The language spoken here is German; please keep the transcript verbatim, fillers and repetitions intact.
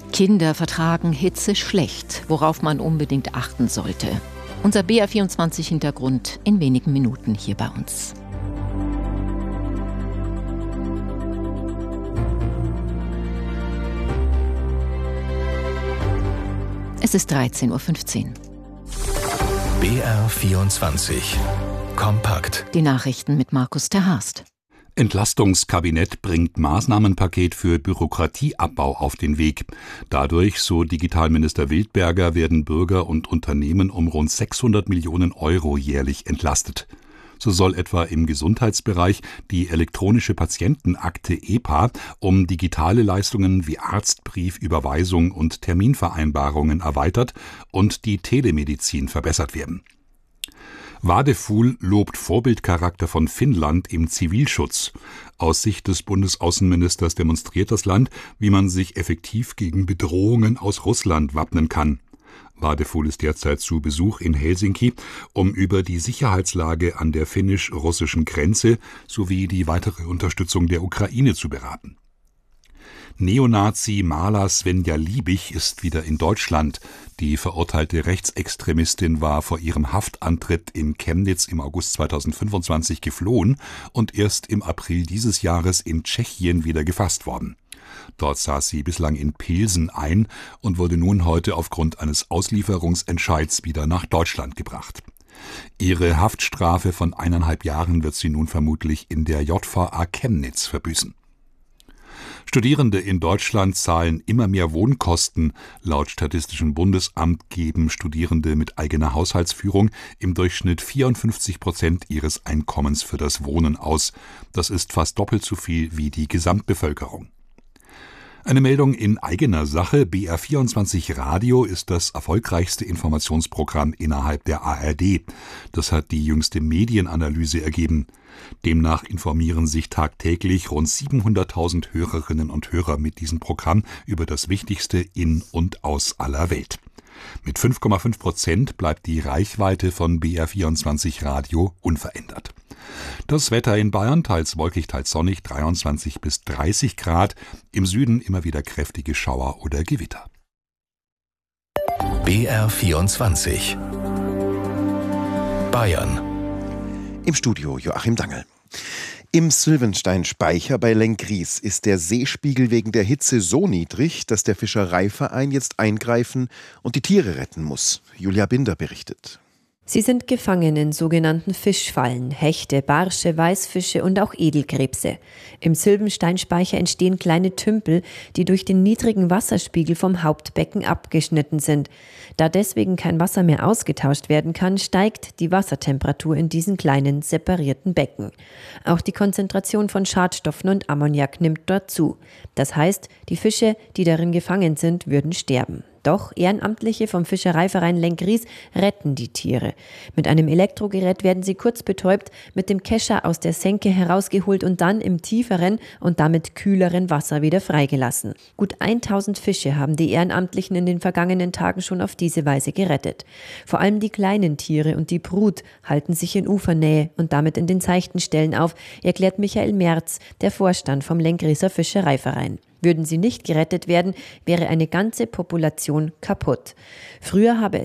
Kinder vertragen Hitze schlecht, worauf man unbedingt achten sollte. Unser B R vierundzwanzig-Hintergrund in wenigen Minuten hier bei uns. Es ist dreizehn Uhr fünfzehn. B R vierundzwanzig. Kompakt. Die Nachrichten mit Markus Terhast. Entlastungskabinett bringt Maßnahmenpaket für Bürokratieabbau auf den Weg. Dadurch, so Digitalminister Wildberger, werden Bürger und Unternehmen um rund sechshundert Millionen Euro jährlich entlastet. So soll etwa im Gesundheitsbereich die elektronische Patientenakte E P A um digitale Leistungen wie Arztbrief, Überweisung und Terminvereinbarungen erweitert und die Telemedizin verbessert werden. Wadefuhl lobt Vorbildcharakter von Finnland im Zivilschutz. Aus Sicht des Bundesaußenministers demonstriert das Land, wie man sich effektiv gegen Bedrohungen aus Russland wappnen kann. Wadefuhl ist derzeit zu Besuch in Helsinki, um über die Sicherheitslage an der finnisch-russischen Grenze sowie die weitere Unterstützung der Ukraine zu beraten. Neonazi-Maler Svenja Liebig ist wieder in Deutschland. Die verurteilte Rechtsextremistin war vor ihrem Haftantritt in Chemnitz im August zweitausendfünfundzwanzig geflohen und erst im April dieses Jahres in Tschechien wieder gefasst worden. Dort saß sie bislang in Pilsen ein und wurde nun heute aufgrund eines Auslieferungsentscheids wieder nach Deutschland gebracht. Ihre Haftstrafe von eineinhalb Jahren wird sie nun vermutlich in der J V A Chemnitz verbüßen. Studierende in Deutschland zahlen immer mehr Wohnkosten. Laut Statistischem Bundesamt geben Studierende mit eigener Haushaltsführung im Durchschnitt vierundfünfzig Prozent ihres Einkommens für das Wohnen aus. Das ist fast doppelt so viel wie die Gesamtbevölkerung. Eine Meldung in eigener Sache. B R vierundzwanzig Radio ist das erfolgreichste Informationsprogramm innerhalb der A R D. Das hat die jüngste Medienanalyse ergeben. Demnach informieren sich tagtäglich rund siebenhunderttausend Hörerinnen und Hörer mit diesem Programm über das Wichtigste in und aus aller Welt. Mit fünf Komma fünf Prozent bleibt die Reichweite von B R vierundzwanzig Radio unverändert. Das Wetter in Bayern, teils wolkig, teils sonnig, dreiundzwanzig bis dreißig Grad. Im Süden immer wieder kräftige Schauer oder Gewitter. B R vierundzwanzig. Bayern. Im Studio Joachim Dangel. Im Sylvenstein-Speicher bei Lenggries ist der Seespiegel wegen der Hitze so niedrig, dass der Fischereiverein jetzt eingreifen und die Tiere retten muss. Julia Binder berichtet. Sie sind gefangen in sogenannten Fischfallen, Hechte, Barsche, Weißfische und auch Edelkrebse. Im Sylvensteinspeicher entstehen kleine Tümpel, die durch den niedrigen Wasserspiegel vom Hauptbecken abgeschnitten sind. Da deswegen kein Wasser mehr ausgetauscht werden kann, steigt die Wassertemperatur in diesen kleinen separierten Becken. Auch die Konzentration von Schadstoffen und Ammoniak nimmt dort zu. Das heißt, die Fische, die darin gefangen sind, würden sterben. Doch Ehrenamtliche vom Fischereiverein Lenggries retten die Tiere. Mit einem Elektrogerät werden sie kurz betäubt, mit dem Kescher aus der Senke herausgeholt und dann im tieferen und damit kühleren Wasser wieder freigelassen. Gut tausend Fische haben die Ehrenamtlichen in den vergangenen Tagen schon auf diese Weise gerettet. Vor allem die kleinen Tiere und die Brut halten sich in Ufernähe und damit in den seichten Stellen auf, erklärt Michael Merz, der Vorstand vom Lenggriser Fischereiverein. Würden sie nicht gerettet werden, wäre eine ganze Population kaputt. Früher habe